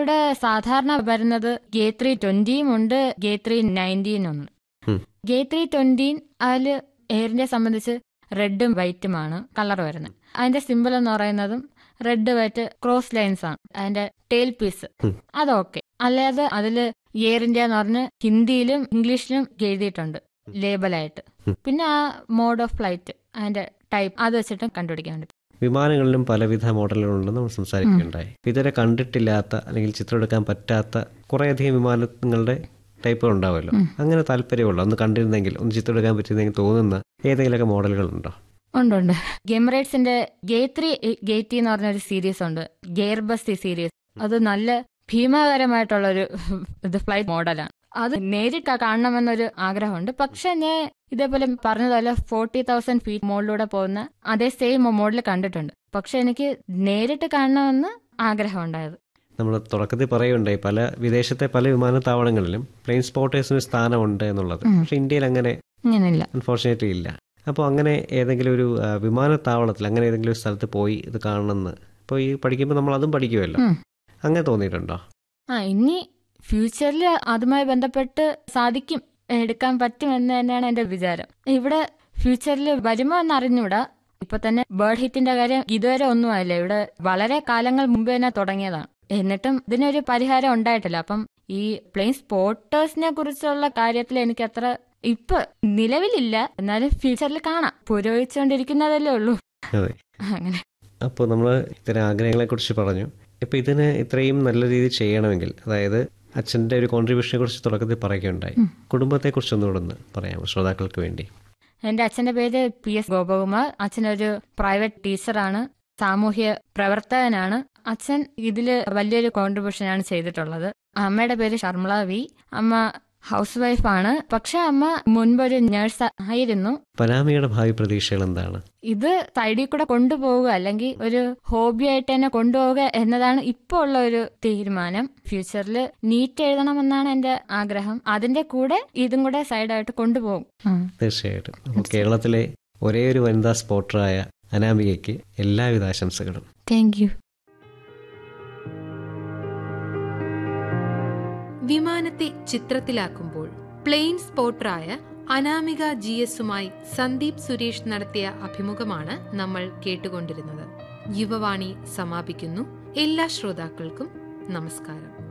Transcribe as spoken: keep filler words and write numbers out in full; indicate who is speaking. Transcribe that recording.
Speaker 1: ഇവിടെ സാധാരണ വരുന്നത് ഗേ ത്രീ ട്വന്റിയും ഉണ്ട്, ഗേ ത്രീ നയൻറ്റീനും ഉണ്ട്. ഗേ ത്രീ ട്വന്റീൻ അതില് എയർ ഇന്ത്യ സംബന്ധിച്ച് റെഡും വൈറ്റുമാണ് കളർ വരുന്നത്. അതിന്റെ സിമ്പിൾ എന്ന് പറയുന്നതും റെഡ് വൈറ്റ് ക്രോസ് ലൈൻസ് ആണ് അതിന്റെ ടെയിൽ പീസ്. അതൊക്കെ അല്ലാതെ അതില് എയർ ഇന്ത്യ എന്ന് പറഞ്ഞ് ഹിന്ദിയിലും ഇംഗ്ലീഷിലും എഴുതിയിട്ടുണ്ട് ലേബലായിട്ട്. പിന്നെ ആ മോഡ് ഓഫ് ഫ്ലൈറ്റ് അതിന്റെ ടൈപ്പ് അത് വെച്ചിട്ട് കണ്ടുപിടിക്കാൻ വേണ്ടി.
Speaker 2: വിമാനങ്ങളിലും പലവിധ മോഡലുകളുണ്ടെന്ന് നമ്മൾ സംസാരിക്കുകയുണ്ടായി. ഇതുവരെ കണ്ടിട്ടില്ലാത്ത അല്ലെങ്കിൽ ചിത്രം എടുക്കാൻ പറ്റാത്ത കുറേയധികം വിമാനങ്ങളുടെ ടൈപ്പുകൾ ഉണ്ടാവുമല്ലോ. അങ്ങനെ താല്പര്യമുള്ളൂ ഒന്ന് കണ്ടിരുന്നെങ്കിൽ ഒന്ന് ചിത്രം എടുക്കാൻ പറ്റുന്നെങ്കിൽ തോന്നുന്ന ഏതെങ്കിലുമൊക്കെ മോഡലുകളുണ്ടോ?
Speaker 1: ഉണ്ടുണ്ട്. ഗെമറേറ്റ്സിന്റെ ഗേ ത്രീ ഗേറ്റി എന്ന് പറഞ്ഞൊരു സീരീസ് ഉണ്ട്, ഗെയർബസ് സീരീസ്. അത് നല്ല ഭീമാകരമായിട്ടുള്ളൊരു ഇത് ഫ്ലൈറ്റ് മോഡലാണ്. അത് നേരിട്ട് കാണണമെന്നൊരു ആഗ്രഹമുണ്ട്. പക്ഷെ ഞാൻ ഇതേപോലെ പറഞ്ഞതല്ല ഫോർട്ടി തൗസൻഡ് ഫീറ്റ് മുകളിലൂടെ പോകുന്ന അതേ സെയിം മോഡൽ കണ്ടിട്ടുണ്ട്. പക്ഷെ എനിക്ക് നേരിട്ട് കാണണമെന്ന് ആഗ്രഹം ഉണ്ടായത്.
Speaker 2: നമ്മൾ തുടക്കത്തിൽ പറയുണ്ടായി പല വിദേശത്തെ പല വിമാനത്താവളങ്ങളിലും പ്ലെയിൻ സ്പോട്ടേഴ്സിന് സ്ഥാനമുണ്ട് എന്നുള്ളത്. പക്ഷെ ഇന്ത്യയിൽ അങ്ങനെ അൺഫോർച്ചുനേറ്റ്ലി ഇല്ല. അപ്പോൾ അങ്ങനെ ഏതെങ്കിലും ഒരു വിമാനത്താവളത്തിൽ അങ്ങനെ ഏതെങ്കിലും ഒരു സ്ഥലത്ത് പോയി ഇത് കാണണമെന്ന് ഇപ്പോൾ ഈ പഠിക്കുമ്പോൾ നമ്മൾ അതും പഠിക്കുമല്ലോ, അങ്ങനെ തോന്നിയിട്ടുണ്ടോ?
Speaker 1: ആ ഇനി ഫ്യൂച്ചറിൽ അതുമായി ബന്ധപ്പെട്ട് സാധിക്കും, എടുക്കാൻ പറ്റും എന്ന് തന്നെയാണ് എന്റെ വിചാരം. ഇവിടെ ഫ്യൂച്ചറിൽ വരുമോ എന്ന് അറിഞ്ഞൂടാ. ഇപ്പൊ തന്നെ ബേർഡ് ഹിറ്റിന്റെ കാര്യം ഇതുവരെ ഒന്നും ആയില്ല. ഇവിടെ വളരെ കാലങ്ങൾ മുമ്പ് തന്നെ തുടങ്ങിയതാണ്. എന്നിട്ടും ഇതിനൊരു പരിഹാരം ഉണ്ടായിട്ടില്ല. അപ്പം ഈ പ്ലെയിൻ സ്പോട്ടേഴ്സിനെ കുറിച്ചുള്ള കാര്യത്തിൽ എനിക്ക് അത്ര ഇപ്പൊ നിലവിലില്ല. എന്നാലും ഫ്യൂച്ചറിൽ കാണാം, പുരോഗമിച്ചുകൊണ്ടിരിക്കുന്നതല്ലേ ഉള്ളൂ. അങ്ങനെ.
Speaker 2: അപ്പോൾ നമ്മൾ ഇത്തരം ആഗ്രഹങ്ങളെ കുറിച്ച് പറഞ്ഞു. ഇപ്പൊ ഇതിന് ഇത്രയും നല്ല രീതിയിൽ ചെയ്യണമെങ്കിൽ, അതായത് അച്ഛൻ്റെ ഒരു കോൺട്രിബ്യൂഷനെ കുറിച്ച് തുടക്കത്തിൽ പറയുകയുണ്ടായി. കുടുംബത്തെ കുറിച്ച് ഒന്നുകൂടെ ഒന്ന് പറയാമോ ശ്രോതാക്കൾക്ക് വേണ്ടി?
Speaker 1: എന്റെ അച്ഛന്റെ പേര് പി എസ് ഗോപകുമാർ. അച്ഛനൊരു പ്രൈവറ്റ് ടീച്ചറാണ്, സാമൂഹ്യ പ്രവർത്തകനാണ്. അച്ഛൻ ഇതില് വലിയൊരു കോൺട്രിബ്യൂഷനാണ് ചെയ്തിട്ടുള്ളത്. അമ്മയുടെ പേര് ഷർമിള വി. അമ്മ ഹൗസ് വൈഫാണ്. പക്ഷെ അമ്മ മുൻപൊരു നേഴ്സ് ആയിരുന്നു.
Speaker 2: പനാമയുടെ ഭാവി പ്രതീക്ഷകൾ എന്താണ്?
Speaker 1: ഇത് സൈഡിൽ കൂടെ കൊണ്ടുപോവുക അല്ലെങ്കിൽ ഒരു ഹോബി ആയിട്ട് തന്നെ കൊണ്ടുപോവുക എന്നതാണ് ഇപ്പോൾ ഉള്ള ഒരു തീരുമാനം. ഫ്യൂച്ചറിൽ നീറ്റ് എഴുതണമെന്നാണ് എന്റെ ആഗ്രഹം. അതിന്റെ കൂടെ ഇതും കൂടെ സൈഡായിട്ട് കൊണ്ടുപോകും.
Speaker 2: തീർച്ചയായിട്ടും. അപ്പോൾ കേരളത്തിലെ ഒരേ ഒരു വനിതാ സ്പോട്ടറായ അനാമികയ്ക്ക് എല്ലാവിധ ആശംസകളും.
Speaker 1: Thank you.
Speaker 3: വിമാനത്തെ ചിത്രത്തിലാക്കുമ്പോൾ plain സ്പോട്ടറായ Anamika G എസുമായി Sandeep Suresh നടത്തിയ അഭിമുഖമാണ് നമ്മൾ കേട്ടുകൊണ്ടിരുന്നത്. യുവവാണി സമാപിക്കുന്നു. എല്ലാ ശ്രോതാക്കൾക്കും നമസ്കാരം.